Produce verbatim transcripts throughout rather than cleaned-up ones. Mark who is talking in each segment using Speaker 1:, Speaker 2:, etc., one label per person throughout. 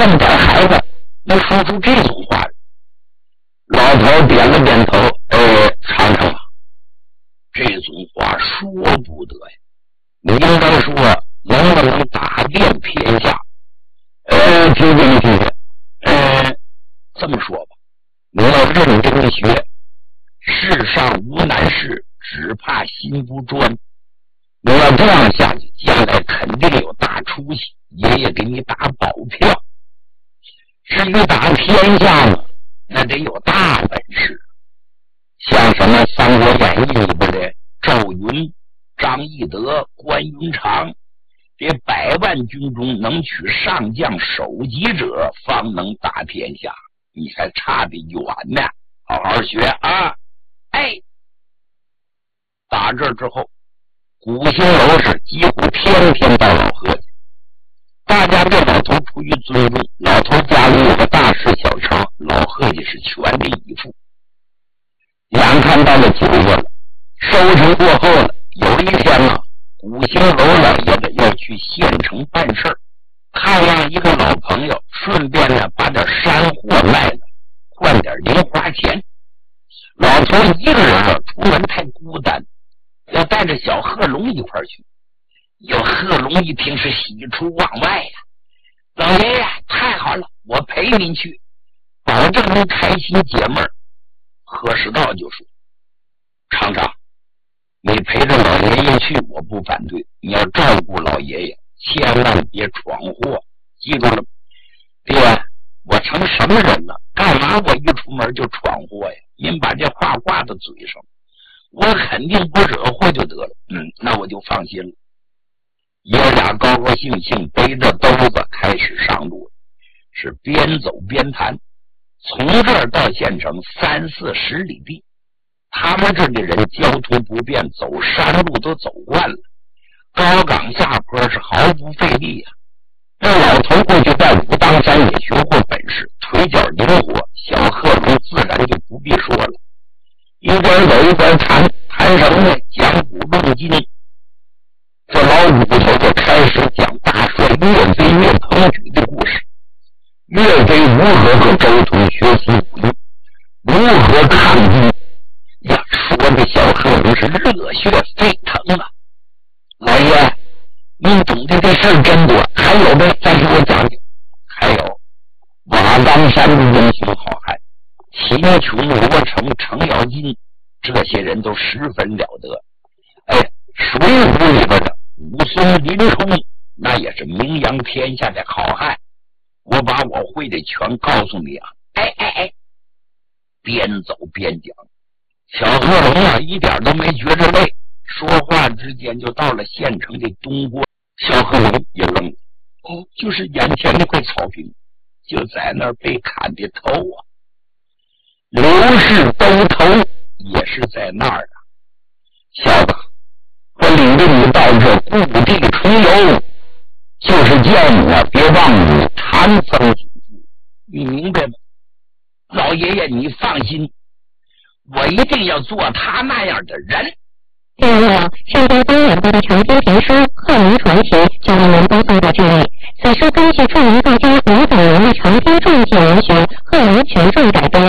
Speaker 1: 么点孩子能说出这种话来？老头点了点头，呃，尝尝吧。这种话说不得呀，你应该说能不能打遍天下？呃，听听听听，呃，这么说吧，你要认真的学，世上无难事，只怕心不专。你要这样下去，将来肯定有大出息，爷爷给你打保票。至于打天下呢，那得有大本事，像什么《三国演义》里边的赵云、张翼德、关云长，这百万军中能取上将首级者，方能打天下。你还差得远呢，好好学啊！哎，打这之后，古兴楼是几乎天天到老贺家，大家对老头出于尊重，老头家里有个大事小成，老贺家是全力以赴。眼看到了九月了，收成过后了，有一天呢，古兴楼老爷子要去县城办事儿，看望一个老朋友，顺便呢把点山货卖了，换点零花钱。老头一个人啊，出门太孤单，要带着小贺龙一块去。有贺龙一听是喜出望外呀、啊，老爷爷太好了，我陪您去，保证您开心解闷儿。贺世道就说：“厂长，你陪着老爷爷去，我不反对，你要照顾老爷爷，千万别闯祸，记住了。爹，我成什么人了？干嘛我一出门就闯祸呀？您把这话挂在嘴上，我肯定不惹祸就得了。嗯，那我就放心了。”爷俩高高兴兴背着兜子开始上路，是边走边谈。从这儿到县城三四十里地，他们这里人交通不便，走山路都走惯了，高岗下坡是毫不费力呀、啊。这老头过去在武当山也学过本事，腿脚灵活，小贺龙自然就不必说了。一边走一边谈，谈什么呢？讲古论今。这老五头就开始讲大帅岳飞岳鹏举的故事。岳飞如何和周通学习武艺，如何抗击呀，说的小贺龙是热血沸腾啊！老爷，您懂得这事儿真多，还有的再给我讲讲。还有瓦岗山的英雄好汉秦琼、罗成、程咬金，这些人都十分了得。哎，水浒里边的武松、林冲，那也是名扬天下的好汉。我把我会的全告诉你啊！哎哎哎，边走边讲。小贺龙啊，一点都没觉着累，说话之间就到了县城的东关。小贺龙也愣了，哦，就是眼前那块草坪，就在那儿被砍的头啊！刘氏兜头也是在那儿啊！小子，我领着你到这故地重游，就是叫你啊，别忘你谭曾祖父，你明白吗？老爷爷，你放心，我一定要做他那样的人。
Speaker 2: 另外，上周刚演播的长篇评书《贺龙传奇》就为您播送到这里。此书根据著名作家罗载人的长篇传记文学《贺龙全传》改编。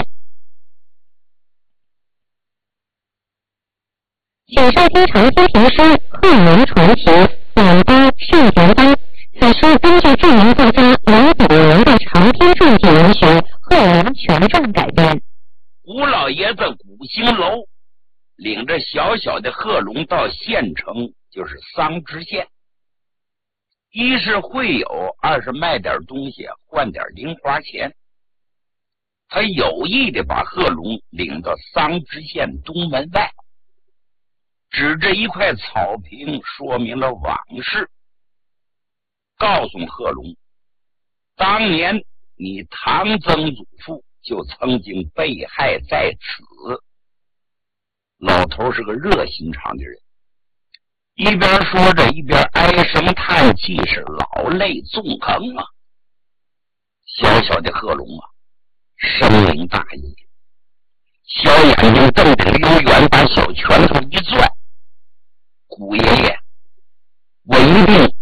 Speaker 2: 请收听长篇评书《贺龙传奇》，演播盛田邦。此书根据著名作家罗载人的长篇传记文学《贺龙全传》改编。
Speaker 1: 吴老爷子古兴楼领着小小的贺龙到县城，就是桑植县。一是会友，二是卖点东西换点零花钱。他有意的把贺龙领到桑植县东门外，指着一块草坪说明了往事，告诉贺龙，当年你唐曾祖父就曾经被害在此。老头是个热心肠的人，一边说着一边唉声叹气，是老泪纵横啊。小小的贺龙啊，深明大义，小眼睛瞪得溜圆，把小拳头一攥，古爷爷，我一定